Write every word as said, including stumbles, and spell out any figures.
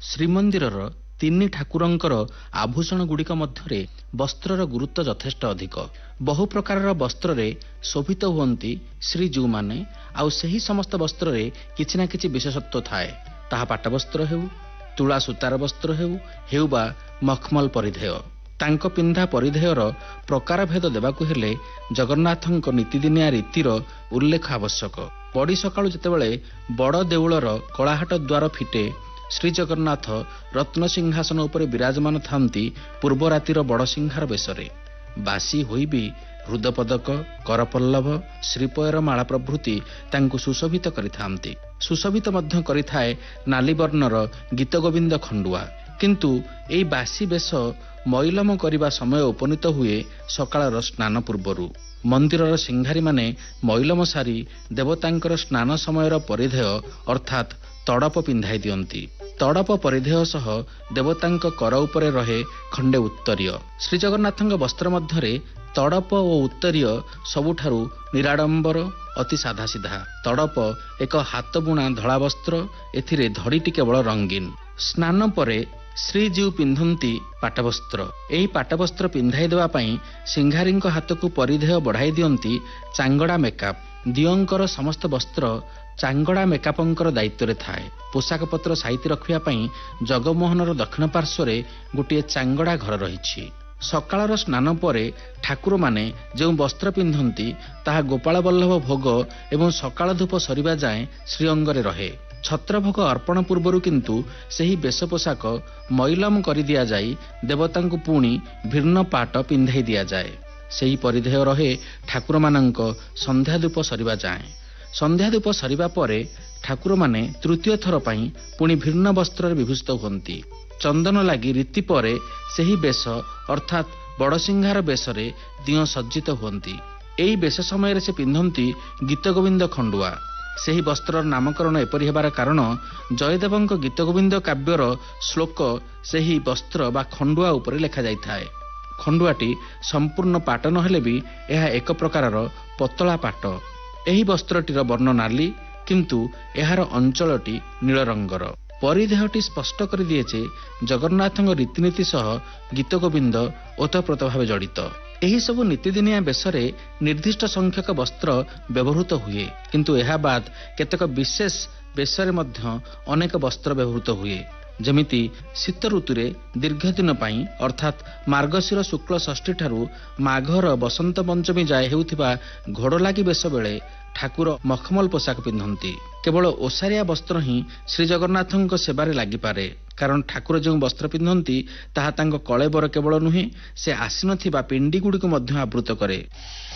ଶ୍ରୀମନ୍ଦିରର ତିନି ଠାକୁରଙ୍କର ଆଭୂଷଣ ଗୁଡ଼ିକ ମଧ୍ୟରେ ବସ୍ତ୍ରର ଗୁରୁତ୍ୱ ଯଥେଷ୍ଟ ଅଧିକ। ବହୁ ପ୍ରକାରର ବସ୍ତ୍ରରେ ଶୋଭିତ ହୁଅନ୍ତି ଶ୍ରୀଜୀଉମାନେ, ଆଉ ସେହି ସମସ୍ତ ବସ୍ତ୍ରରେ କିଛି ନା କିଛି ବିଶେଷତ୍ୱ ଥାଏ। ତାହା ପାଟବସ୍ତ୍ର ହେଉ, ତୁଳା ସୂତାର ବସ୍ତ୍ର ହେଉ ହେଉ ବା ମଖମଲ ପରିଧେୟ। ତାଙ୍କ ପିନ୍ଧା ପରିଧେୟର ପ୍ରକାରଭେଦ ଦେବାକୁ ହେଲେ ଜଗନ୍ନାଥଙ୍କ ନୀତିଦିନିଆ ରୀତିର ଉଲ୍ଲେଖ ଆବଶ୍ୟକ। ବଡ଼ି ସକାଳୁ ଯେତେବେଳେ ବଡ଼ ଦେଉଳର କଳାହାଟ ଦ୍ୱାର ଫିଟେ, ଶ୍ରୀଜଗନ୍ନାଥ ରତ୍ନସିଂହାସନ ଉପରେ ବିରାଜମାନ ଥାନ୍ତି ପୂର୍ବ ରାତିର ବଡ଼ସିଂହାର ବେଶରେ। ବାସି ହୋଇ ବି ହୃଦପଦକ, କରପଲ୍ଲବ, ଶ୍ରୀପୟର ମାଳା ପ୍ରଭୃତି ତାଙ୍କୁ ସୁଶୋଭିତ କରିଥାନ୍ତି। ସୁଶୋଭିତ ମଧ୍ୟ କରିଥାଏ ନାଲିବର୍ଣ୍ଣର ଗୀତଗୋବିନ୍ଦ ଖଣ୍ଡୁଆ। କିନ୍ତୁ ଏହି ବାସି ବେଶ ମଇଲମ କରିବା ସମୟ ଉପନୀତ ହୁଏ ସକାଳର ସ୍ନାନ ପୂର୍ବରୁ। ମନ୍ଦିରର ସିଂହାରୀମାନେ ମଇଲମ ସାରି ଦେବତାଙ୍କର ସ୍ନାନ ସମୟର ପରିଧେୟ ଅର୍ଥାତ୍ ତଡ଼ପ ପିନ୍ଧାଇ ଦିଅନ୍ତି। ତଡ଼ପ ପରିଧେୟ ସହ ଦେବତାଙ୍କ କର ଉପରେ ରହେ ଖଣ୍ଡେ ଉତ୍ତରୀୟ। ଶ୍ରୀଜଗନ୍ନାଥଙ୍କ ବସ୍ତ୍ର ମଧ୍ୟରେ ତଡ଼ପ ଓ ଉତ୍ତରୀୟ ସବୁଠାରୁ ନିରାଡମ୍ବର, ଅତି ସାଧାସିଧା। ତଡ଼ପ ଏକ ହାତବୁଣା ଧଳା ବସ୍ତ୍ର, ଏଥିରେ ଧଡ଼ିଟି କେବଳ ରଙ୍ଗୀନ। ସ୍ନାନ ପରେ ଶ୍ରୀଜୀଉ ପିନ୍ଧନ୍ତି ପାଟବସ୍ତ୍ର। ଏହି ପାଟବସ୍ତ୍ର ପିନ୍ଧାଇ ଦେବା ପାଇଁ ସିଂହାରୀଙ୍କ ହାତକୁ ପରିଧେୟ ବଢ଼ାଇ ଦିଅନ୍ତି ଚାଙ୍ଗଡ଼ା ମେକାପ। ଦିଅଙ୍କର ସମସ୍ତ ବସ୍ତ୍ର ଚାଙ୍ଗଡ଼ା ମେକାପଙ୍କର ଦାୟିତ୍ୱରେ ଥାଏ। ପୋଷାକପତ୍ର ସାଇତି ରଖିବା ପାଇଁ ଜଗମୋହନର ଦକ୍ଷିଣ ପାର୍ଶ୍ୱରେ ଗୋଟିଏ ଚାଙ୍ଗଡ଼ା ଘର ରହିଛି। ସକାଳର ସ୍ନାନ ପରେ ଠାକୁରମାନେ ଯେଉଁ ବସ୍ତ୍ର ପିନ୍ଧନ୍ତି ତାହା ଗୋପାଳ ବଲ୍ଲଭ ଭୋଗ ଏବଂ ସକାଳ ଧୂପ ସରିବା ଯାଏଁ ଶ୍ରୀଅଙ୍ଗରେ ରହେ। ଛତ୍ରଭୋଗ ଅର୍ପଣ ପୂର୍ବରୁ କିନ୍ତୁ ସେହି ବେଶ ପୋଷାକ ମଇଲମ କରିଦିଆଯାଇ ଦେବତାଙ୍କୁ ପୁଣି ଭିନ୍ନ ପାଟ ପିନ୍ଧାଇ ଦିଆଯାଏ। ସେହି ପରିଧେୟ ରହେ ଠାକୁରମାନଙ୍କ ସନ୍ଧ୍ୟାଧୂପ ସରିବା ଯାଏଁ। ସନ୍ଧ୍ୟାଧୂପ ସରିବା ପରେ ଠାକୁରମାନେ ତୃତୀୟ ଥର ପାଇଁ ପୁଣି ଭିନ୍ନ ବସ୍ତ୍ରରେ ବିଭୂଷିତ ହୁଅନ୍ତି। ଚନ୍ଦନ ଲାଗି ରୀତି ପରେ ସେହି ବେଶ ଅର୍ଥାତ୍ ବଡ଼ସିଂହାର ବେଶରେ ଦିଅଁ ସଜ୍ଜିତ ହୁଅନ୍ତି। ଏହି ବେଶ ସମୟରେ ସେ ପିନ୍ଧନ୍ତି ଗୀତଗୋବିନ୍ଦ ଖଣ୍ଡୁଆ। ସେହି ବସ୍ତ୍ରର ନାମକରଣ ଏପରି ହେବାର କାରଣ ଜୟଦେବଙ୍କ ଗୀତଗୋବିନ୍ଦ କାବ୍ୟର ଶ୍ଲୋକ ସେହି ବସ୍ତ୍ର ବା ଖଣ୍ଡୁଆ ଉପରେ ଲେଖାଯାଇଥାଏ। ଖଣ୍ଡୁଆଟି ସମ୍ପୂର୍ଣ୍ଣ ପାଟ ନହେଲେ ବି ଏହା ଏକ ପ୍ରକାରର ପତଳା ପାଟ। ଏହି ବସ୍ତ୍ରଟିର ବର୍ଣ୍ଣ ନାଲି, କିନ୍ତୁ ଏହାର ଅଞ୍ଚଳଟି ନୀଳ ରଙ୍ଗର। ପରିଧେୟଟି ସ୍ପଷ୍ଟ କରିଦିଏ ଯେ ଜଗନ୍ନାଥଙ୍କ ରୀତିନୀତି ସହ ଗୀତଗୋବିନ୍ଦ ଓତପ୍ରୋତ ଭାବେ ଜଡ଼ିତ। ଏହିସବୁ ନୀତିଦିନିଆ ବେଶରେ ନିର୍ଦ୍ଦିଷ୍ଟ ସଂଖ୍ୟକ ବସ୍ତ୍ର ବ୍ୟବହୃତ ହୁଏ, କିନ୍ତୁ ଏହା ବାଦ କେତେକ ବିଶେଷ ବେଶରେ ମଧ୍ୟ ଅନେକ ବସ୍ତ୍ର ବ୍ୟବହୃତ ହୁଏ। ଯେମିତି ଶୀତ ଋତୁରେ ଦୀର୍ଘଦିନ ପାଇଁ ଅର୍ଥାତ୍ ମାର୍ଗଶିର ଶୁକ୍ଳ ଷଷ୍ଠୀ ଠାରୁ ମାଘର ବସନ୍ତ ପଞ୍ଚମୀ ଯାଏ ହେଉଥିବା ଘୋଡ଼ଲାଗି ବେଶ ବେଳେ ଠାକୁର ମଖମଲ ପୋଷାକ ପିନ୍ଧନ୍ତି। କେବଳ ଓସାରିଆ ବସ୍ତ୍ର ହିଁ ଶ୍ରୀଜଗନ୍ନାଥଙ୍କ ସେବାରେ ଲାଗିପାରେ, କାରଣ ଠାକୁର ଯେଉଁ ବସ୍ତ୍ର ପିନ୍ଧନ୍ତି ତାହା ତାଙ୍କ କଳେବର କେବଳ ନୁହେଁ, ସେ ଆସିନଥିବା ପିଣ୍ଡିଗୁଡ଼ିକୁ ମଧ୍ୟ ଆବୃତ କରେ।